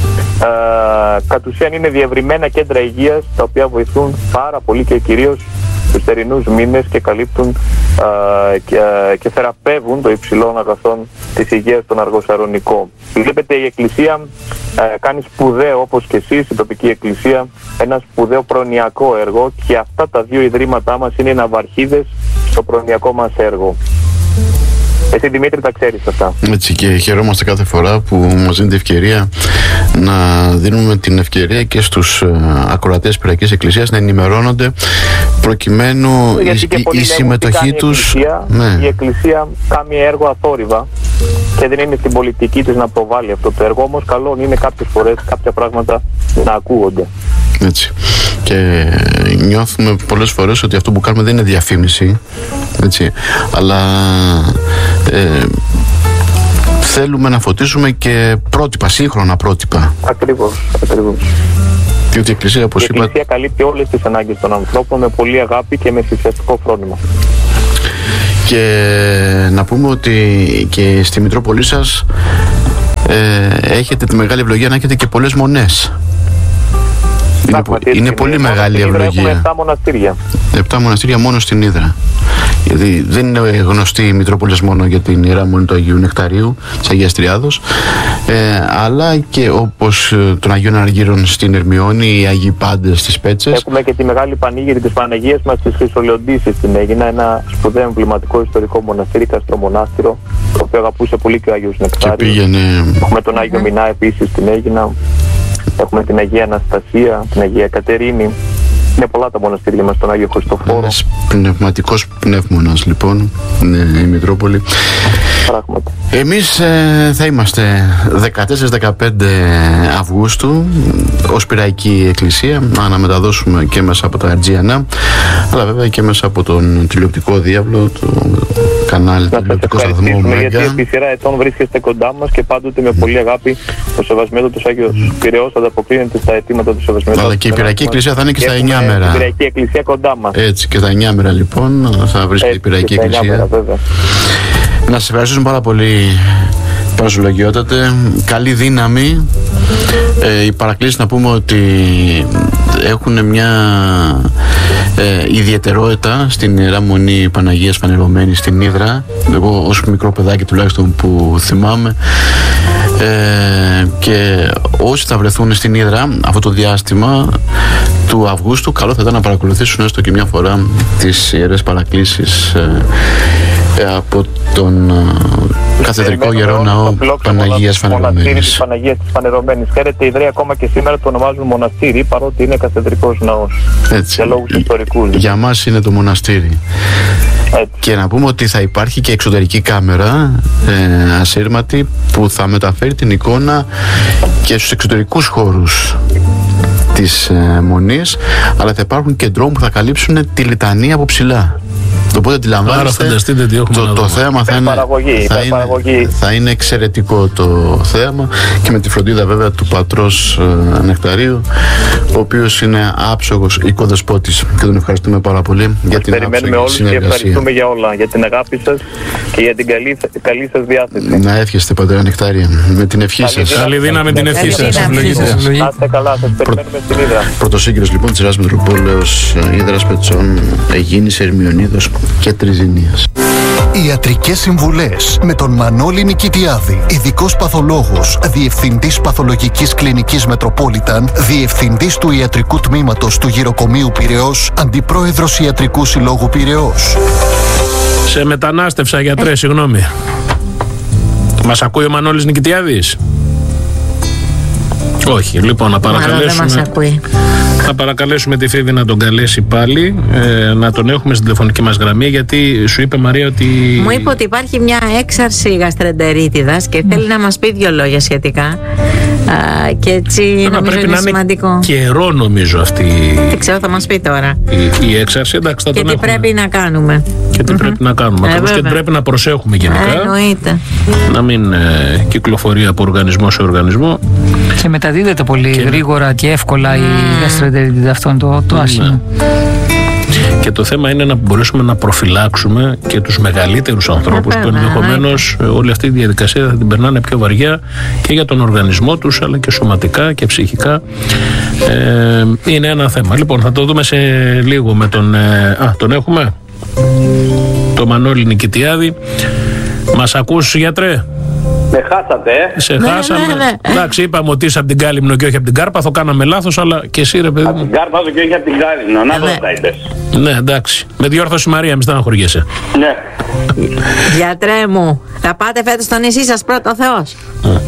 Ε, κατ' ουσίαν είναι διευρυμένα κέντρα υγείας, τα οποία βοηθούν πάρα πολύ και κυρίως τους θερινούς μήνες και καλύπτουν ε, και, ε, και θεραπεύουν το υψηλό αγαθόν της υγείας στον Αργοσαρονικό. Βλέπετε, η Εκκλησία ε, κάνει σπουδαίο, όπως και εσείς, η τοπική Εκκλησία, ένα σπουδαίο προνοιακό έργο, και αυτά τα δύο ιδρύματά μας είναι ναυαρχίδες στο προνοιακό μας έργο. Εσύ, Δημήτρη, τα ξέρεις αυτά. Έτσι, και χαιρόμαστε κάθε φορά που μας δίνεται ευκαιρία να δίνουμε την ευκαιρία και στους uh, ακροατές Πυριακής Εκκλησίας να ενημερώνονται, προκειμένου η, η, η συμμετοχή τους. Η Εκκλησία, ναι. η Εκκλησία κάνει έργο αθόρυβα και δεν είναι στην πολιτική της να προβάλλει αυτό το έργο, όμως καλό είναι κάποιες φορές κάποια πράγματα να ακούγονται. Έτσι. Και νιώθουμε πολλές φορές ότι αυτό που κάνουμε δεν είναι διαφήμιση, έτσι, αλλά ε, θέλουμε να φωτίσουμε και πρότυπα, σύγχρονα πρότυπα. Ακριβώς, ακριβώς. Διότι η Εκκλησία, όπως η είπα, Εκκλησία καλύπτει όλες τις ανάγκες των ανθρώπων με πολύ αγάπη και με θυσιαστικό φρόνημα. Και να πούμε ότι και στη Μητρόπολη σας ε, έχετε τη μεγάλη ευλογία να έχετε και πολλές μονές. Είναι, είναι, είναι πολύ μεγάλη ευλογία. Έχουμε επτά μοναστήρια. επτά μοναστήρια μόνο στην Ύδρα. Γιατί δεν είναι γνωστή η Μητρόπολης μόνο για την Ιερά Μονή του Αγίου Νεκταρίου, της Αγίας Τριάδος, ε, αλλά και όπως των Αγίων Αργύρων στην Ερμιώνη, οι Αγίοι Πάντες στις Πέτσες. Έχουμε και τη μεγάλη πανήγυρη της Παναγίας μας στις Χρυσολεοντήσεις στην Αίγινα, ένα σπουδαίο εμβληματικό ιστορικό μοναστήρι, καστρομονάστηρο, το οποίο αγαπούσε πολύ και ο Άγιος Νεκτάριος. Πήγαινε... Έχουμε τον Άγιο Μινά επίσης στην Αίγινα. Έχουμε την Αγία Αναστασία, την Αγία Κατερίνη. Είναι πολλά τα μοναστήρια μας, τον Άγιο Χριστοφόρο. Ένας πνευματικός πνεύμονας, λοιπόν, ναι, η Μητρόπολη. Πράγματι. Εμείς ε, θα είμαστε δεκατέσσερις δεκαπέντε Αυγούστου ως Πυραϊκή Εκκλησία, να αναμεταδώσουμε και μέσα από τα Αιτζίανα, αλλά βέβαια και μέσα από τον τηλεοπτικό διάβλο, το κανάλι να του τηλεοπτικού σταθμού ευχαριστήσουμε γιατί Μέγκα. επί σειρά ετών βρίσκεστε κοντά μας και πάντοτε με πολύ αγάπη ο Σεβασμιότατος Άγιος Πειραιώς ανταποκρίνεται στα αιτήματα του Σεβασμιότατου. Αλλά και η Πειραϊκή Εκκλησία θα είναι και στα εννιά μέρα. Η Πειραϊκή Εκκλησία κοντά μας. Έτσι, και στα εννιά μέρα λοιπόν θα βρίσκεται η Πειραϊκή Εκκλησία. Να σας ευχαριστήσουμε πάρα πολύ, Παρασυλλογιότατε. Καλή δύναμη. Ε, οι παρακλήσεις να πούμε ότι έχουν μια ε, ιδιαιτερότητα στην Ιερά Μονή Παναγίας Φανερωμένη στην Ύδρα. Εγώ ως μικρό παιδάκι τουλάχιστον που θυμάμαι, ε, και όσοι θα βρεθούν στην Ύδρα αυτό το διάστημα του Αυγούστου, καλό θα ήταν να παρακολουθήσουν έστω και μια φορά τις Ιερές Παρακλήσεις ε, από τον uh, Καθεδρικό Ιερό Ναό Παναγίας Φανερωμένης. Μοναστήρι της Παναγίας της Φανερωμένης. Ξέρετε, οι Ιδρύοι ακόμα και σήμερα το ονομάζουν μοναστήρι, παρότι είναι καθεδρικός ναός. Έτσι. Για λόγους ιστορικούς. Για μας είναι το μοναστήρι. Έτσι. Και να πούμε ότι θα υπάρχει και εξωτερική κάμερα ε, ασύρματη που θα μεταφέρει την εικόνα και στους εξωτερικούς χώρους της ε, Μονής, αλλά θα υπάρχουν και ντρόουν που θα καλύψουν τη λιτανία από ψηλά. Οπότε αντιλαμβάνεστε, το, το θέαμα θα είναι, θα, είναι, θα είναι εξαιρετικό το θέαμα, και με τη φροντίδα βέβαια του πατρός ε, Νεκταρίου, ο οποίος είναι άψογος οικοδεσπότης, και τον ευχαριστούμε πάρα πολύ για την περιμένουμε όλους και ευχαριστούμε για όλα, για την αγάπη σας και για την καλή, καλή σας διάθεση. Να εύχεστε, πατέρα Νεκτάρια, με την ευχή σας. Καλή δύναμη με την ευχή σας. Να είστε καλά, σας περιμένουμε στην Ύδρα. Πρωτοσύγκρος λοιπόν της Ιεράς Μητροπόλεως Ύδρας Πετσών, Αιγίνης, Ερμιονίδος και Τριζηνίας. Ιατρικές συμβουλές με τον Μανώλη Νικητιάδη, ειδικός παθολόγος, διευθυντής παθολογικής κλινικής Μετροπόλιταν, διευθυντής του ιατρικού τμήματος του Γυροκομείου Πειραιώς, αντιπρόεδρος Ιατρικού Συλλόγου Πειραιώς. Σε μετανάστευσα, γιατρέ, συγγνώμη. Μας ακούει ο Μανώλης Νικητιάδης? Όχι, λοιπόν, να παρακαλέσουμε. Δεν μας ακούει. Να παρακαλέσουμε τη Φίβη να τον καλέσει πάλι, ε, να τον έχουμε στην τηλεφωνική μας γραμμή, γιατί σου είπε, Μαρία, ότι... Μου είπε ότι υπάρχει μια έξαρση γαστρεντερίτιδας και θέλει να μας πει δύο λόγια σχετικά. Α, και έτσι να νομίζω πρέπει είναι να σημαντικό. Είναι καιρό, νομίζω, αυτή Δεν ξέρω, θα μας πει τώρα. η, η έξαρση. Εντάξει, θα Και τον τι έχουμε. πρέπει να κάνουμε. Και τι Mm-hmm. πρέπει να κάνουμε. Ε, Ακριβώς, και τι βέβαια. πρέπει να προσέχουμε γενικά. Ε, εννοείται. Να μην ε, κυκλοφορεί από οργανισμό σε οργανισμό. Και μεταδίδεται πολύ Και... γρήγορα και εύκολα η γαστρεντερίτιδα, αυτό είναι το, το άσχημο. Και το θέμα είναι να μπορέσουμε να προφυλάξουμε και τους μεγαλύτερους ανθρώπους, που ενδεχομένως όλη αυτή η διαδικασία θα την περνάνε πιο βαριά και για τον οργανισμό τους, αλλά και σωματικά και ψυχικά. Ε, είναι ένα θέμα. Λοιπόν, θα το δούμε σε λίγο με τον... Ε, α, τον έχουμε? Το Μανώλη Νικητιάδη. Μας ακούς, γιατρέ? Με χάσατε, ε. Σε Ναι, χάσαμε. ναι, ναι. Εντάξει, είπαμε ότι είσαι από την Κάλυμνο και όχι από την Κάρπαθο. Κάναμε λάθος, αλλά και εσύ, ρε παιδί Από μου. την Κάρπαθο και όχι από την Κάλυμνο. Να το ναι. τα είπες. Ναι, εντάξει. Με διόρθωση, Μαρία, μη στεναχωριέσαι. Ναι. Γιατρέ μου, θα πάτε φέτος στο νησί σας, πρώτο Θεός?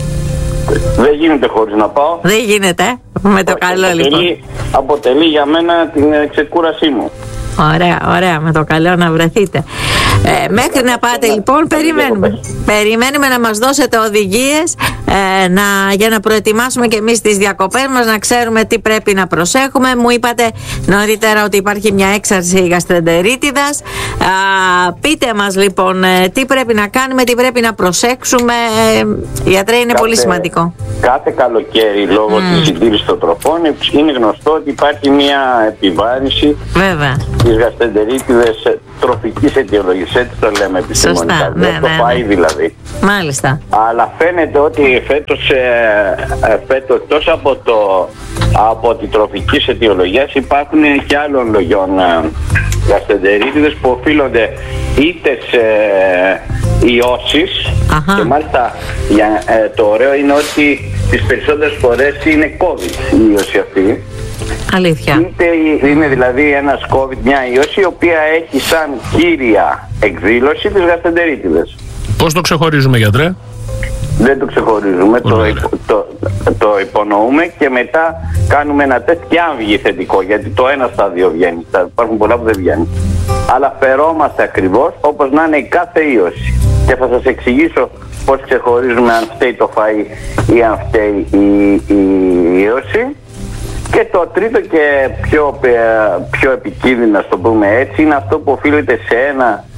Δεν γίνεται χωρίς να πάω. Δεν γίνεται, ε. Με το καλό λοιπόν. αποτελεί, αποτελεί για μένα την ξεκούρασή μου. Ωραία, ωραία, με το καλό να βρεθείτε. Ε, μέχρι να πάτε λοιπόν, περιμένουμε. Περιμένουμε να μας δώσετε οδηγίες ε, να, για να προετοιμάσουμε και εμείς τις διακοπές μας, να ξέρουμε τι πρέπει να προσέχουμε. Μου είπατε νωρίτερα ότι υπάρχει μια έξαρση γαστρεντερίτιδας. Α, πείτε μας λοιπόν ε, τι πρέπει να κάνουμε, τι πρέπει να προσέξουμε. Ε, γιατρέ, είναι Κάθε- πολύ σημαντικό. Κάθε καλοκαίρι, λόγω Mm. της συντήρησης των τροφών, είναι γνωστό ότι υπάρχει μια επιβάρυνση Βέβαια. της γαστρεντερίτιδας ε, τροφικής αιτιολογίας. Έτσι το λέμε επιστημονικά. Σωστά, ναι, Δεν το ναι, ναι. φάει δηλαδή. Μάλιστα. Αλλά φαίνεται ότι φέτος, ε, ε, φέτος εκτός από, το, από τη τροφική αιτιολογία υπάρχουν και άλλων λογιών ε, γαστρεντερίτιδες που οφείλονται είτε σε ε, ιώσεις. Αχα. Και μάλιστα για, ε, το ωραίο είναι ότι τις περισσότερες φορές είναι COVID η ιώση αυτή. Αλήθεια. Είτε είναι δηλαδή ένας COVID, μια ιώση η οποία έχει σαν κύρια εκδήλωση τις γαστρεντερίτιδες. Πώς το ξεχωρίζουμε, γιατρέ? Δεν το ξεχωρίζουμε, το, Ωραία. υπο- το, το υπονοούμε και μετά κάνουμε ένα τεστ και αν βγει θετικό, γιατί το ένα στάδιο βγαίνει, θα υπάρχουν πολλά που δεν βγαίνει. Αλλά φερόμαστε ακριβώς όπως να είναι η κάθε ίωση. Και θα σας εξηγήσω πώς ξεχωρίζουμε αν φταίει το φαΐ ή αν φταίει η, η ίωση. Και το τρίτο και πιο, πιο επικίνδυνο, να το πούμε έτσι, είναι αυτό που οφείλεται σε ένα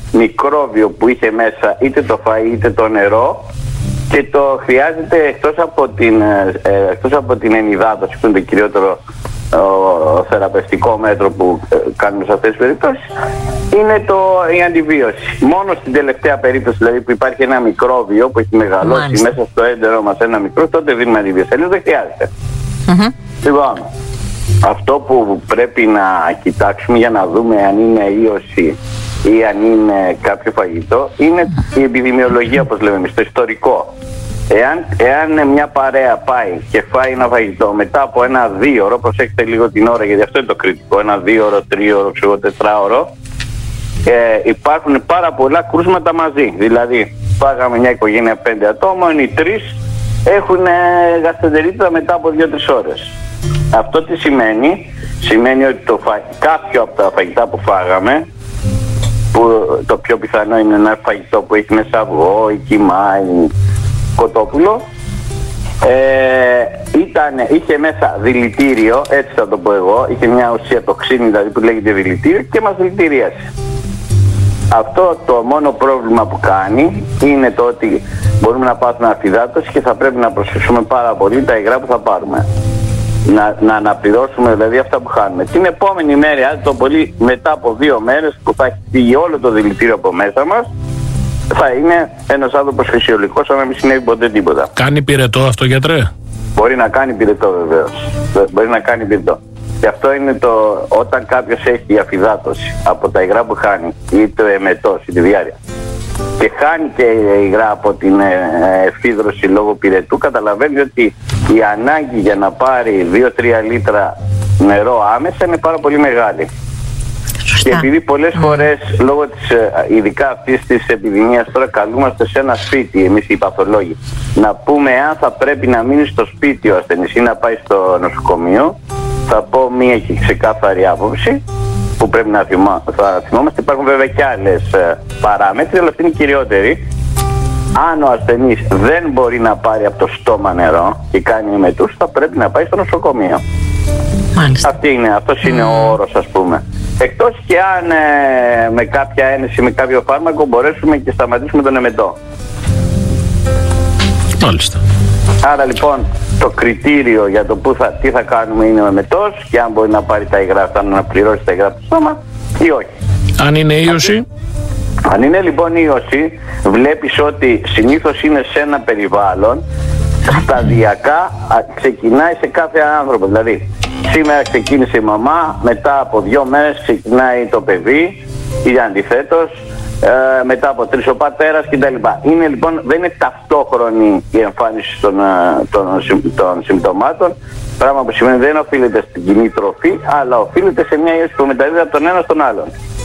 μικρόβιο που είχε μέσα είτε το φαΐ είτε το νερό και το χρειάζεται εκτός από την, ε, εκτός από την ενυδάτωση που είναι το κυριότερο ο θεραπευτικό μέτρο που ε, κάνουμε σε αυτές τις περιπτώσεις, είναι το, η αντιβίωση. Μόνο στην τελευταία περίπτωση δηλαδή που υπάρχει ένα μικρόβιο που έχει μεγαλώσει Μάλιστα. μέσα στο έντερο μας ένα μικρό, τότε δίνουμε αντιβίωση. Αλλιώς δεν χρειάζεται. Mm-hmm. Λοιπόν, αυτό που πρέπει να κοιτάξουμε για να δούμε αν είναι ίωση ή αν είναι κάποιο φαγητό είναι η επιδημιολογία, όπως λέμε εμείς, το ιστορικό. Εάν, εάν μια παρέα πάει και φάει ένα φαγητό μετά από ένα δίωρο, προσέξτε λίγο την ώρα γιατί αυτό είναι το κριτικό, ένα δίωρο, τρίωρο, ξέρω, τετράωρο, ε, υπάρχουν πάρα πολλά κρούσματα μαζί. Δηλαδή, φάγαμε μια οικογένεια πέντε ατόμων, οι τρεις έχουν ε, γαστεντερίτιδα μετά από δύο τρεις ώρες. Αυτό τι σημαίνει? Σημαίνει ότι το φα... κάποιο από τα φαγητά που φάγαμε, που το πιο πιθανό είναι ένα φαγητό που έχει μέσα αυγό ή κιμά ή κοτόπουλο, ε, ήταν, είχε μέσα δηλητήριο, έτσι θα το πω εγώ, είχε μια ουσία τοξίνη δηλαδή που λέγεται δηλητήριο και μας δηλητηρίασε. Αυτό το μόνο πρόβλημα που κάνει είναι το ότι μπορούμε να πάθουμε αφυδάτωση και θα πρέπει να προσέξουμε πάρα πολύ τα υγρά που θα πάρουμε. Να, να αναπληρώσουμε δηλαδή αυτά που χάνουμε. Την επόμενη μέρα, αν το πολύ μετά από δύο μέρες που θα έχει φύγει όλο το δηλητήριο από μέσα μας, θα είναι ένας άνθρωπος φυσιολογικός, σαν να μην συνέβη ποτέ τίποτα. Κάνει πυρετό αυτό, γιατρέ? Μπορεί να κάνει πυρετό, βεβαίως. Μπορεί να κάνει πυρετό. Και αυτό είναι το, όταν κάποιος έχει αφυδάτωση από τα υγρά που χάνει, ή το εμετός, ή τη διάρκεια, και χάνει και υγρά από την εφίδρωση λόγω πυρετού, καταλαβαίνει ότι η ανάγκη για να πάρει δύο με τρία λίτρα νερό άμεσα είναι πάρα πολύ μεγάλη. Σωστά. Και επειδή πολλές φορές λόγω της, ειδικά αυτής της επιδημίας, τώρα καλούμαστε σε ένα σπίτι εμείς οι παθολόγοι να πούμε αν θα πρέπει να μείνει στο σπίτι ο ασθενής ή να πάει στο νοσοκομείο, θα πω μία και ξεκάθαρη άποψη που πρέπει να θυμά, θα θυμόμαστε. Υπάρχουν βέβαια και άλλες ε, παράμετροι, αλλά αυτή είναι η κυριότερη. Αν ο ασθενής δεν μπορεί να πάρει από το στόμα νερό και κάνει εμετούς, θα πρέπει να πάει στο νοσοκομείο. Μάλιστα. Αυτή είναι, αυτός είναι mm. ο όρος, ας πούμε. Εκτός και αν ε, με κάποια ένεση, με κάποιο φάρμακο μπορέσουμε και σταματήσουμε τον εμετό. Μάλιστα. Άρα λοιπόν το κριτήριο για το που θα, τι θα κάνουμε είναι ο εμετός και αν μπορεί να πάρει τα υγρά αυτά, να πληρώσει τα υγρά από το στόμα ή όχι. Αν είναι ίωση? Αν είναι λοιπόν ίωση, βλέπεις ότι συνήθως είναι σε ένα περιβάλλον, σταδιακά ξεκινάει σε κάθε άνθρωπο. Δηλαδή σήμερα ξεκίνησε η μαμά, μετά από δύο μέρες ξεκινάει το παιδί ή αντιθέτως, ε, μετά από τρεις ο πατέρας κτλ. Είναι λοιπόν, δεν είναι ταυτόχρονη η εμφάνιση των, των, των συμπτωμάτων, πράγμα που σημαίνει δεν οφείλεται στην κοινή τροφή, αλλά οφείλεται σε μια ίωση που μεταδίδεται από τον ένα στον άλλον.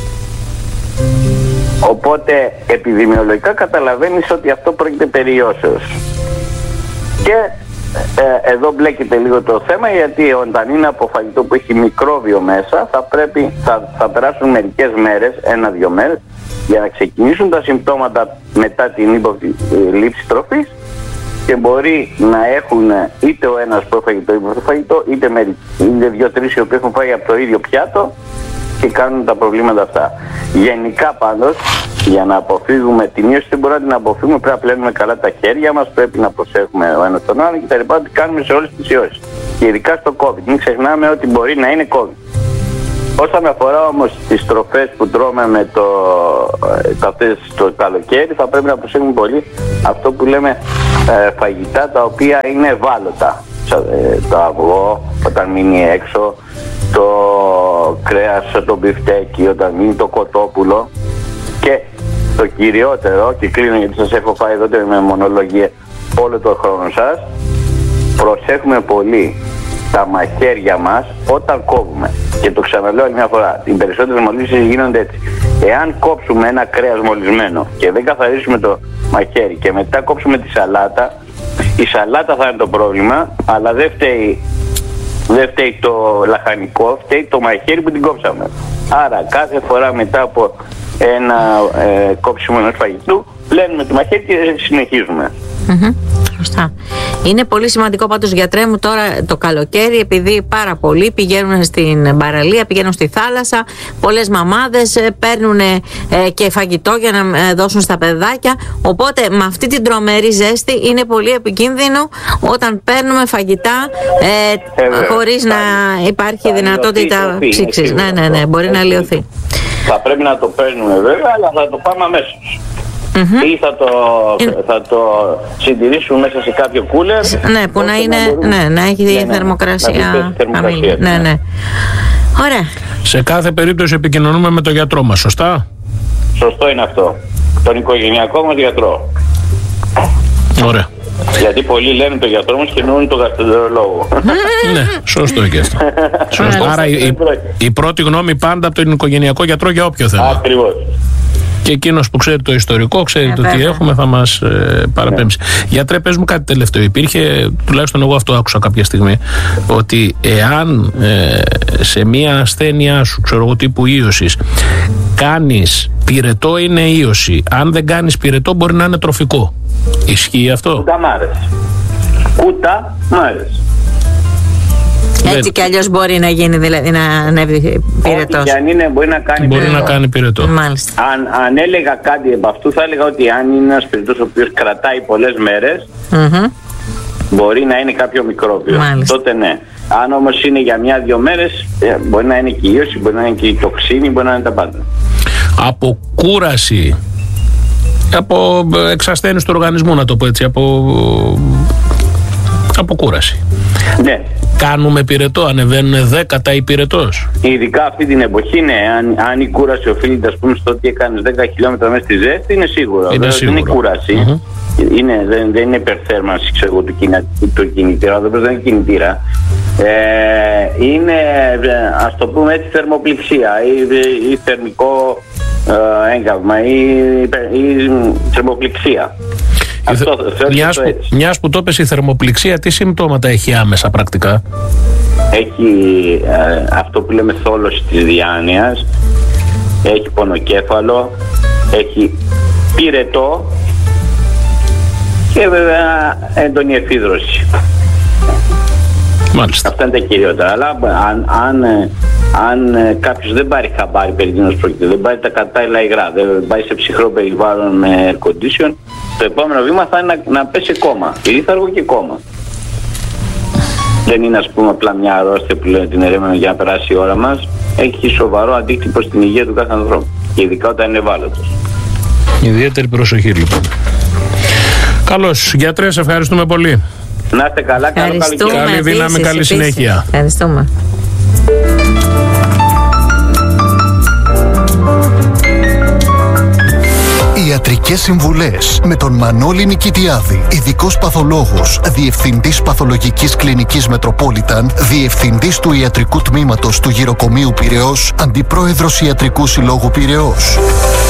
Οπότε επιδημιολογικά καταλαβαίνεις ότι αυτό πρόκειται περί ιώσεως. Και ε, εδώ μπλέκεται λίγο το θέμα, γιατί όταν είναι από φαγητό που έχει μικρόβιο μέσα, θα πρέπει, θα, θα περάσουν μερικές μέρες, ένα-δυο μέρες, για να ξεκινήσουν τα συμπτώματα μετά την ύποπτη ε, λήψη τροφής και μπορεί να έχουν είτε ο ένας προφαγητό ή προφαγητό, είτε, είτε δύο-τρεις οι οποίοι έχουν φάει από το ίδιο πιάτο και κάνουν τα προβλήματα αυτά. Γενικά πάντως, για να αποφύγουμε την ίωση, δεν μπορούμε να την αποφύγουμε, πρέπει να πλένουμε καλά τα χέρια μας, πρέπει να προσέχουμε ο ένας τον άλλον και τα λοιπά, ότι κάνουμε σε όλες τις ιώσεις. Και ειδικά στο COVID, μην ξεχνάμε ότι μπορεί να είναι COVID. Όσον αφορά όμως τις τροφές που τρώμε με το, αυτές, το καλοκαίρι, θα πρέπει να προσέχουμε πολύ αυτό που λέμε ε, φαγητά τα οποία είναι ευάλωτα. Ε, το αυγό όταν μείνει έξω, το κρέας, το μπιφτέκι όταν μείνει, το κοτόπουλο, και το κυριότερο, και κλείνω γιατί σας έχω φάει εδώ με μονολογία όλο το χρόνο σας, προσέχουμε πολύ τα μαχαίρια μας όταν κόβουμε. Και το ξαναλέω άλλη μια φορά, οι περισσότερες μολύσεις γίνονται έτσι. Εάν κόψουμε ένα κρέας μολυσμένο και δεν καθαρίσουμε το μαχαίρι και μετά κόψουμε τη σαλάτα, η σαλάτα θα είναι το πρόβλημα, αλλά δεν φταίει, δεν φταίει το λαχανικό, φταίει το μαχαίρι που την κόψαμε. Άρα κάθε φορά μετά από ένα ε, κόψιμο ενός φαγητού, πλένουμε το μαχαίρι και συνεχίζουμε. Mm-hmm. Σωστά. Είναι πολύ σημαντικό πάντως, γιατρέ μου, τώρα το καλοκαίρι, επειδή πάρα πολλοί πηγαίνουν στην παραλία, πηγαίνουν στη θάλασσα, πολλές μαμάδες παίρνουν ε, και φαγητό για να ε, δώσουν στα παιδάκια, οπότε με αυτή την τρομερή ζέστη είναι πολύ επικίνδυνο όταν παίρνουμε φαγητά ε, ε, χωρίς να υπάρχει δυνατότητα ψήξης. Ναι, ναι, ναι, μπορεί να λιωθεί. Θα πρέπει να το παίρνουμε βέβαια, αλλά θα το πάμε αμέσως. Mm-hmm. Ή θα το, θα το συντηρήσουμε μέσα σε κάποιο κούλερ. Ναι, που να, είναι, μπορούμε... ναι, να έχει ναι, ναι, θερμοκρασία. θερμοκρασία ναι, ναι. Ωραία. Σε κάθε περίπτωση επικοινωνούμε με τον γιατρό μας, σωστά? Σωστό είναι αυτό. Τον οικογενειακό μας γιατρό. Ωραία. Γιατί πολλοί λένε το γιατρό μας και εννοούν τον γαστρεντερολόγο. Ναι, σωστό και αυτό. Σωστό. Άρα η, η, η πρώτη γνώμη πάντα από τον οικογενειακό γιατρό για όποιο θέμα. Ακριβώς. Και εκείνος που ξέρει το ιστορικό, ξέρει ε, το τι έχουμε, θα μας ε, παραπέμψει. Yeah. Γιατρέ, πες μου κάτι τελευταίο. Υπήρχε, τουλάχιστον εγώ αυτό άκουσα κάποια στιγμή, ότι εάν ε, σε μία ασθένειά σου, ξέρω εγώ τύπου ίωσης, κάνεις πυρετό, είναι ίωση. Αν δεν κάνεις πυρετό, μπορεί να είναι τροφικό. Ισχύει αυτό? Κούτα μάρες. Κούτα μάρες. Έτσι κι αλλιώς μπορεί να γίνει, δηλαδή να ανέβει πυρετός. Ό,τι και αν είναι, μπορεί να κάνει μπορεί πυρετό. να κάνει πυρετό. Μάλιστα. Αν, αν έλεγα κάτι από αυτού, θα έλεγα ότι αν είναι ένας πυρετός ο οποίος κρατάει πολλές μέρες, mm-hmm. μπορεί να είναι κάποιο μικρόβιο. Μάλιστα. Τότε ναι. Αν όμως είναι για μια-δυο μέρες, μπορεί να είναι και η ίωση, μπορεί να είναι και η τοξίνη, μπορεί να είναι τα πάντα. Από κούραση, από εξασθένιση του οργανισμού, να το πω έτσι, από, από κούραση. Ναι. Κάνουμε πυρετό, ανεβαίνουν δέκατα η πυρετός. Ειδικά αυτή την εποχή, ναι. Αν, αν η κούραση οφείλεται, ας πούμε, στο ότι έκανες δέκα χιλιόμετρα μέσα στη ζέστη, είναι σίγουρο. Είναι σίγουρο. Δεν είναι κούραση. Mm-hmm. Είναι, δεν, δεν είναι υπερθέρμανση, ξέρω, του, κινα, του κινητήρα. Δεν είναι κινητήρα. Ε, είναι, ας το πούμε έτσι, θερμοπληξία ή, ή θερμικό ε, έγκαυμα ή, ή θερμοπληξία. Αυτό, μιας, που, μιας που το πες, η θερμοπληξία, τι συμπτώματα έχει άμεσα πρακτικά? Έχει ε, αυτό που λέμε θόλωση της διάνοιας, έχει πονοκέφαλο, έχει πυρετό και βέβαια έντονη εφίδρωση. Μάλιστα. Αυτά είναι τα κυριότερα. Αλλά αν, αν, αν κάποιος δεν πάρει χαμπάρι περί τίνος πρόκειται, δεν πάρει τα κατάλληλα υγρά, δεν πάει σε ψυχρό περιβάλλον με air condition, το επόμενο βήμα θα είναι να, να πέσει κόμμα, πυρήθαργο και κόμμα. Δεν είναι, ας πούμε, απλά μια αρρώστια που λένε την ερέμενο για να περάσει η ώρα μας. Έχει σοβαρό αντίκτυπο στην υγεία του κάθε ανθρώπου. Και ειδικά όταν είναι ευάλωτος. Ιδιαίτερη προσοχή, λοιπόν. Καλώς. Γιατρέ, σε ευχαριστούμε πολύ. Να είστε καλά, καλό καλοκαίρι. Καλή δύναμη, καλή συνέχεια. Ευχαριστούμε. Ιατρικές συμβουλές με τον Μανώλη Νικητιάδη, ειδικός παθολόγος, διευθυντής παθολογικής κλινικής Μετροπόλιταν, διευθυντής του ιατρικού τμήματος του γυροκομείου Πειραιώς, αντιπρόεδρος Ιατρικού Συλλόγου Πειραιώς.